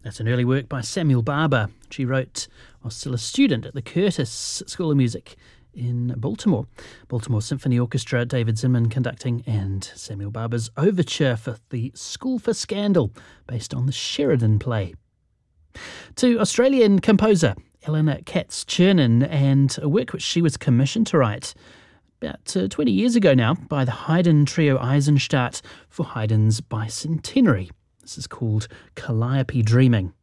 That's an early work by Samuel Barber. She wrote while still a student at the Curtis School of Music in Baltimore. Baltimore Symphony Orchestra, David Zinman conducting, and Samuel Barber's overture for the School for Scandal, based on the Sheridan play. To Australian composer Eleanor Katz-Chernin, and a work which she was commissioned to write about 20 years ago now by the Haydn Trio Eisenstadt for Haydn's bicentenary. This is called Calliope Dreaming.